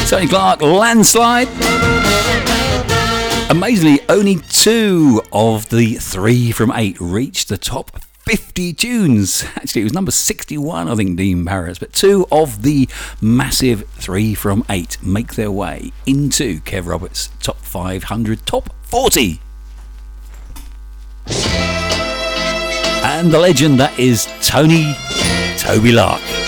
Tony Clark, Landslide. Amazingly, only 2 of the 3 from 8 reached the top 50 tunes. Actually, it was number 61, I think, Dean Paris. But 2 of the massive 3 from 8 make their way into Kev Roberts' top 500, top 40. And the legend, that is Toby Lark.